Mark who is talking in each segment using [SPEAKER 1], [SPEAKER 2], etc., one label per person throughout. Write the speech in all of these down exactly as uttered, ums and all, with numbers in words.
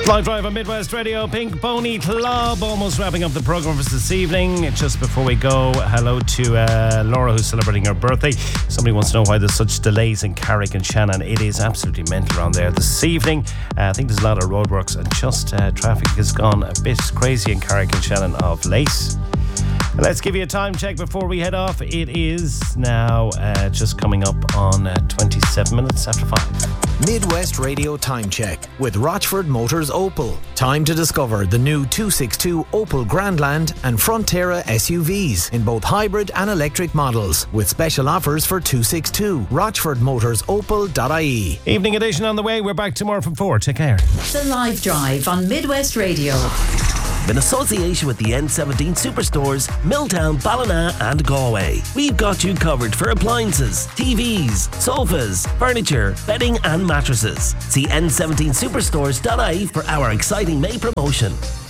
[SPEAKER 1] Live Drive on Midwest Radio, Pink Pony Club, almost wrapping up the programme for this evening. Just before we go, hello to uh, Laura, who's celebrating her birthday. Somebody wants to know why there's such delays in Carrick and Shannon. It is absolutely mental around there this evening. Uh, I think there's a lot of roadworks and just uh, traffic has gone a bit crazy in Carrick and Shannon of late. Let's give you a time check before we head off. It is now uh, just coming up on uh, twenty-seven minutes after five.
[SPEAKER 2] Midwest Radio Time Check with Rochford Motors Opel. Time to discover the new two sixty-two Opel Grandland and Frontera S U Vs in both hybrid and electric models with special offers for two sixty-two. rochford motors opel dot I E.
[SPEAKER 1] Evening edition on the way. We're back tomorrow from four. Take care.
[SPEAKER 3] The Live Drive on Midwest Radio.
[SPEAKER 4] In association with the N seventeen Superstores, Milltown, Ballina and Galway. We've got you covered for appliances, T Vs, sofas, furniture, bedding and mattresses. See N seventeen superstores dot I E for our exciting May promotion.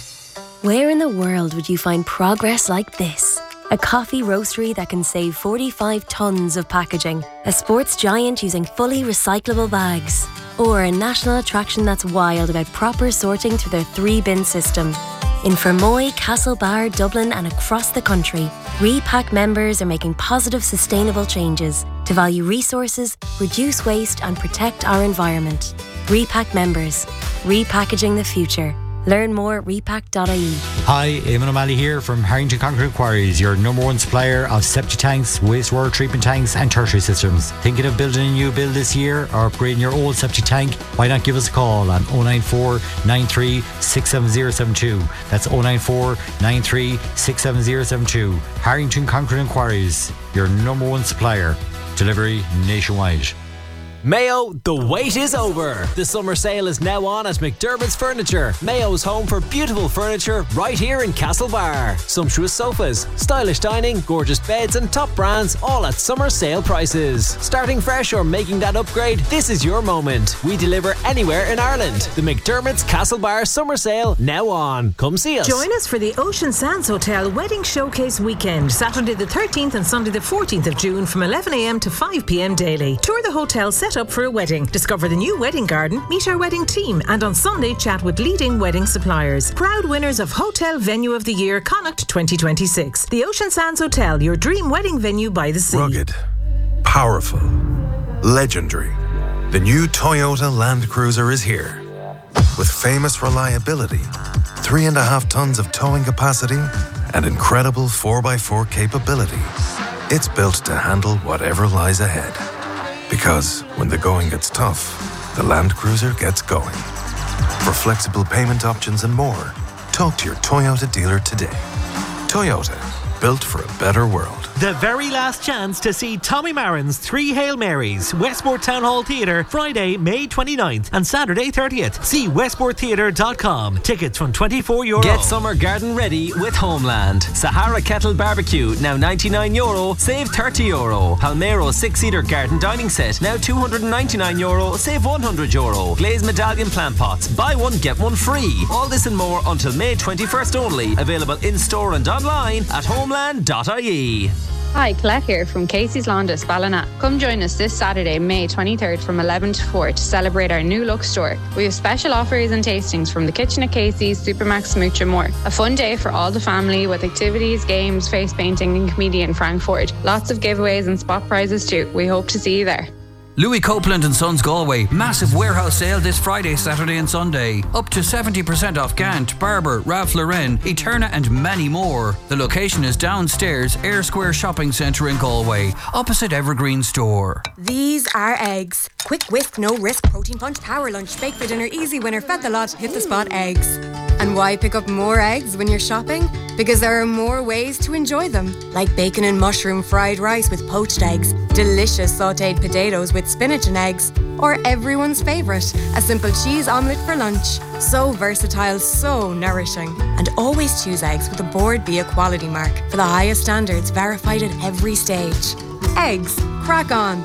[SPEAKER 5] Where in the world would you find progress like this? A coffee roastery that can save forty-five tonnes of packaging. A sports giant using fully recyclable bags. Or a national attraction that's wild about proper sorting through their three-bin system. In Fermoy, Castlebar, Dublin and across the country, Repack members are making positive, sustainable changes to value resources, reduce waste and protect our environment. Repack members. Repackaging the future. Learn more at repack dot I E.
[SPEAKER 6] Hi, Eamon O'Malley here from Harrington Concrete Quarries, your number one supplier of septic tanks, wastewater treatment tanks and tertiary systems. Thinking of building a new build this year or upgrading your old septic tank? Why not give us a call on oh nine four, nine three, six seven zero seven two. That's oh nine four, nine three, six seven zero seven two. Harrington Concrete and Quarries, your number one supplier. Delivery nationwide.
[SPEAKER 7] Mayo, the wait is over. The summer sale is now on at McDermott's Furniture. Mayo's home for beautiful furniture right here in Castlebar. Sumptuous sofas, stylish dining, gorgeous beds and top brands all at summer sale prices. Starting fresh or making that upgrade, this is your moment. We deliver anywhere in Ireland. The McDermott's Castlebar Summer Sale now on. Come see us.
[SPEAKER 8] Join us for the Ocean Sands Hotel Wedding Showcase Weekend, Saturday the thirteenth and Sunday the fourteenth of June from eleven a m to five p m daily. Tour the hotel set up for a wedding. Discover the new wedding garden, meet our wedding team, and on Sunday chat with leading wedding suppliers. Proud winners of Hotel Venue of the Year Connacht twenty twenty-six. The Ocean Sands Hotel, your dream wedding venue by the sea.
[SPEAKER 9] Rugged, powerful, legendary. The new Toyota Land Cruiser is here. With famous reliability, three and a half tons of towing capacity, and incredible four by four capability. It's built to handle whatever lies ahead. Because when the going gets tough, the Land Cruiser gets going. For flexible payment options and more, talk to your Toyota dealer today. Toyota, built for a better world.
[SPEAKER 10] The very last chance to see Tommy Marin's Three Hail Marys, Westport Town Hall Theatre, Friday, May twenty-ninth and Saturday thirtieth. See westport theatre dot com. Tickets from twenty-four euro.
[SPEAKER 11] Get summer garden ready with Homeland. Sahara Kettle Barbecue, now ninety-nine euro, save thirty euro. Palmero six-seater garden dining set, now two hundred ninety-nine euro, save one hundred euro. Glazed medallion plant pots, buy one, get one free. All this and more until May twenty-first only. Available in-store and online at homeland dot I E.
[SPEAKER 12] Hi, Colette here from Casey's Laundus, Ballina. Come join us this Saturday, May twenty-third from eleven to four to celebrate our new look store. We have special offers and tastings from the kitchen at Casey's, Supermax, Smooch and more. A fun day for all the family with activities, games, face painting and comedian Frank Ford. Lots of giveaways and spot prizes too. We hope to see you there.
[SPEAKER 13] Louis Copeland and Sons Galway. Massive warehouse sale this Friday, Saturday and Sunday. Up to seventy percent off Gant, Barber, Ralph Lauren, Eterna and many more. The location is downstairs, Air Square Shopping Centre in Galway, opposite Evergreen Store.
[SPEAKER 14] These are eggs. Quick whisk, no risk, protein punch, power lunch, bake for dinner, easy winner, fed the lot, hit the spot eggs. And why pick up more eggs when you're shopping? Because there are more ways to enjoy them. Like bacon and mushroom fried rice with poached eggs, delicious sautéed potatoes with spinach and eggs, or everyone's favourite, a simple cheese omelette for lunch. So versatile, so nourishing. And always choose eggs with a Board Bia quality mark for the highest standards verified at every stage. Eggs, crack on.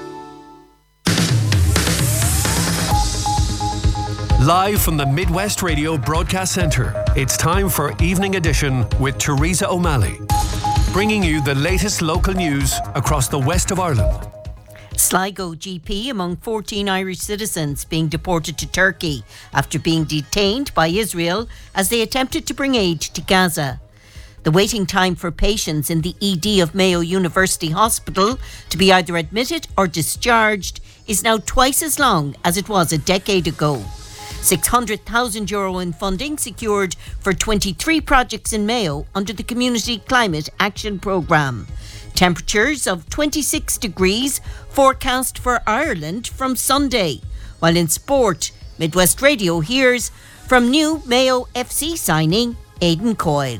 [SPEAKER 15] Live from the Midwest Radio Broadcast Centre, it's time for Evening Edition with Teresa O'Malley, bringing you the latest local news across the west of Ireland.
[SPEAKER 16] Sligo G P among fourteen Irish citizens being deported to Turkey after being detained by Israel as they attempted to bring aid to Gaza. The waiting time for patients in the E D of Mayo University Hospital to be either admitted or discharged is now twice as long as it was a decade ago. six hundred thousand euro in funding secured for twenty-three projects in Mayo under the Community Climate Action Programme. Temperatures of twenty-six degrees forecast for Ireland from Sunday. While in sport, Midwest Radio hears from new Mayo F C signing Aidan Coyle.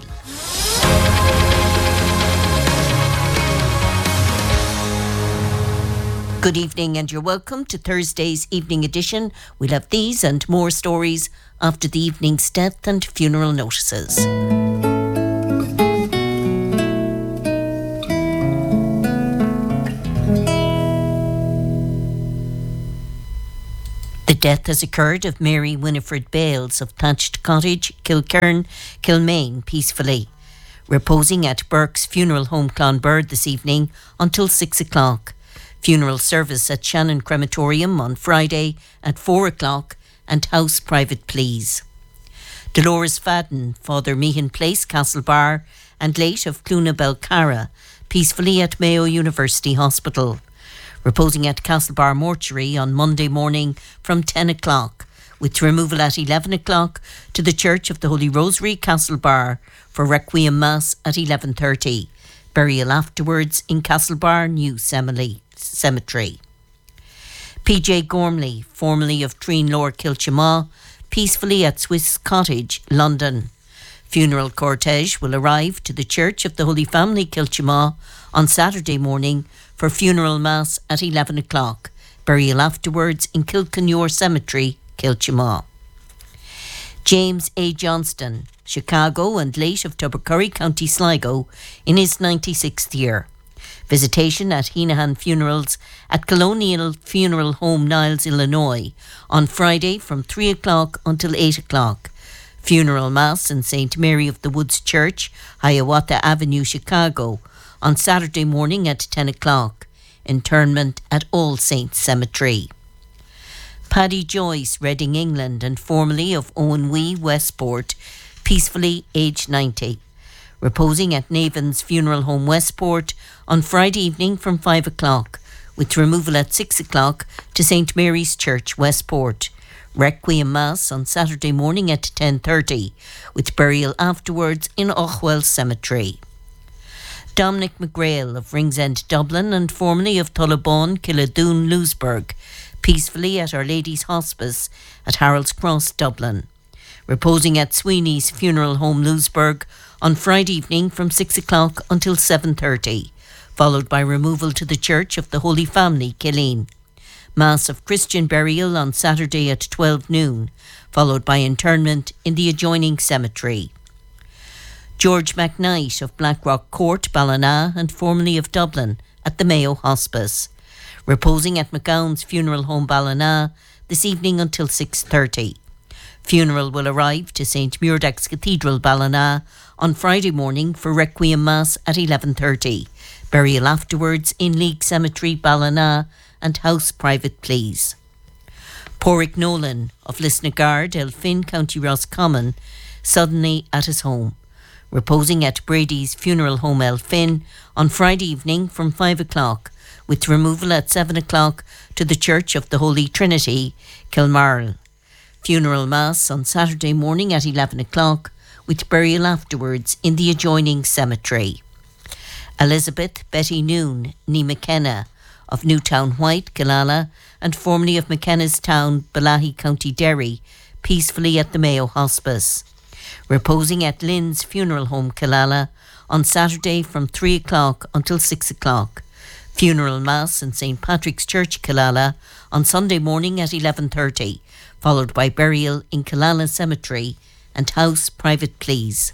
[SPEAKER 16] Good evening and you're welcome to Thursday's evening edition. We'll have these and more stories after the evening's death and funeral notices. The death has occurred of Mary Winifred Bales of Thatched Cottage, Kilkern, Kilmaine, peacefully, reposing at Burke's Funeral Home Clonbird this evening until six o'clock. Funeral service at Shannon Crematorium on Friday at four o'clock and house private please. Dolores Fadden, Father Meehan Place, Castlebar, and late of Clúna Belcara, peacefully at Mayo University Hospital. Reposing at Castlebar Mortuary on Monday morning from ten o'clock, with removal at eleven o'clock to the Church of the Holy Rosary, Castlebar, for Requiem Mass at eleven thirty. Burial afterwards in Castlebar New Cemetery. P J Gormley, formerly of Treen-Lore, Kilchamaw, peacefully at Swiss Cottage, London. Funeral cortege will arrive to the Church of the Holy Family, Kilchamaw, on Saturday morning for funeral mass at eleven o'clock. Burial afterwards in Kilkenure Cemetery, Kilchamaw. James A. Johnston, Chicago and late of Tubbercurry, County Sligo, in his ninety-sixth year. Visitation at Heenahan Funerals at Colonial Funeral Home, Niles, Illinois, on Friday from three o'clock until eight o'clock. Funeral Mass in Saint Mary of the Woods Church, Hiawatha Avenue, Chicago, on Saturday morning at ten o'clock. Interment at All Saints Cemetery. Paddy Joyce, Reading, England, and formerly of Owenwee, Westport, peacefully aged ninety. Reposing at Navan's Funeral Home, Westport, on Friday evening from five o'clock, with removal at six o'clock to Saint Mary's Church, Westport. Requiem Mass on Saturday morning at ten thirty, with burial afterwards in Ochwell Cemetery. Dominic McGrail of Ringsend, Dublin, and formerly of Tullabone, Killadoon, Lewisburg, peacefully at Our Lady's Hospice at Harold's Cross, Dublin. Reposing at Sweeney's Funeral Home, Lewisburg, on Friday evening from six o'clock until seven thirty, followed by removal to the Church of the Holy Family, Killeen. Mass of Christian burial on Saturday at twelve noon, followed by interment in the adjoining cemetery. George McKnight of Blackrock Court, Ballina, and formerly of Dublin, at the Mayo Hospice. Reposing at McGowan's Funeral Home, Ballina, this evening until six thirty. Funeral will arrive to Saint Muirdagh's Cathedral, Ballina, on Friday morning for Requiem Mass at eleven thirty. Burial afterwards in League Cemetery, Ballina, and house private please. Porrick Nolan of Lisnagard, Elphin, County Roscommon, suddenly at his home. Reposing at Brady's Funeral Home, Elphin, on Friday evening from five o'clock, with removal at seven o'clock to the Church of the Holy Trinity, Kilmarl. Funeral Mass on Saturday morning at eleven o'clock, with burial afterwards in the adjoining cemetery. Elizabeth Betty Noon, ní McKenna, of Newtown White, Killala, and formerly of McKenna's Town, Balahi, County Derry, peacefully at the Mayo Hospice. Reposing at Lynn's Funeral Home, Killala, on Saturday from three o'clock until six o'clock. Funeral Mass in Saint Patrick's Church, Killala, on Sunday morning at eleven thirty, followed by burial in Killala Cemetery and house private please.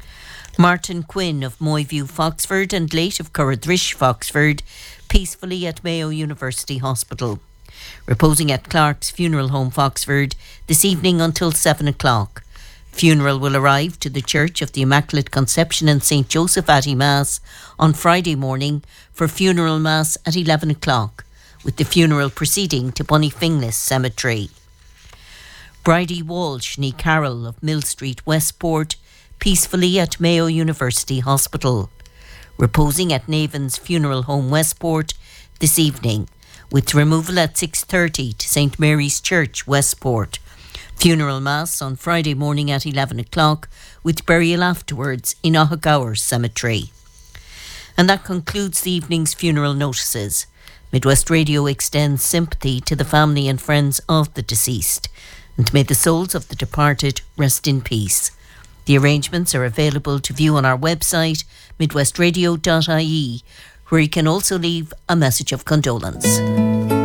[SPEAKER 16] Martin Quinn of Moyview, Foxford, and late of Curradrish, Foxford, peacefully at Mayo University Hospital. Reposing at Clark's Funeral Home, Foxford, this evening until seven o'clock. Funeral will arrive to the Church of the Immaculate Conception and Saint Joseph Atty Mass on Friday morning for funeral mass at eleven o'clock, with the funeral proceeding to Bunnyfinglas Cemetery. Bridie Walsh, ní Carroll of Mill Street, Westport, peacefully at Mayo University Hospital. Reposing at Navan's Funeral Home, Westport, this evening, with removal at six thirty to Saint Mary's Church, Westport. Funeral Mass on Friday morning at eleven o'clock, with burial afterwards in Ohagower Cemetery. And that concludes the evening's funeral notices. Midwest Radio extends sympathy to the family and friends of the deceased, and may the souls of the departed rest in peace. The arrangements are available to view on our website, midwestradio dot I E, where you can also leave a message of condolence.